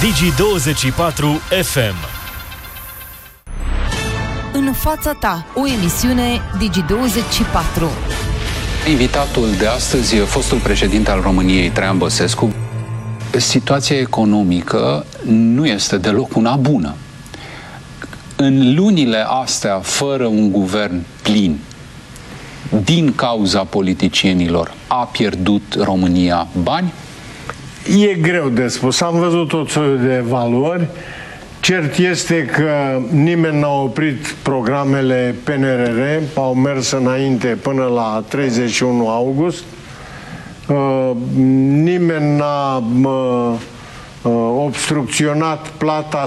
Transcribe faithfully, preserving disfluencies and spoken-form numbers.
Digi douăzeci și patru F M. În fața ta, o emisiune Digi douăzeci și patru. Invitatul de astăzi, fostul președinte al României, Traian Băsescu. Situația economică nu este deloc una bună. În lunile astea, fără un guvern plin, din cauza politicienilor, a pierdut România bani? E greu de spus. Am văzut tot soiul de valori. Cert este că nimeni n-a oprit programele P N R R, au mers înainte până la treizeci și unu august. Uh, nimeni n-a uh, obstrucționat plata